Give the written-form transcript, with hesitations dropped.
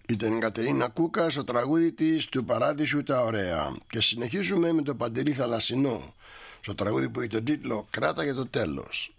Ήταν η Κατερίνα Κούκα στο τραγούδι της «Του Παράδεισου τα ωραία». Και συνεχίζουμε με τον Παντελή Θαλασσινό στο τραγούδι που έχει τον τίτλο «Κράτα για το τέλος».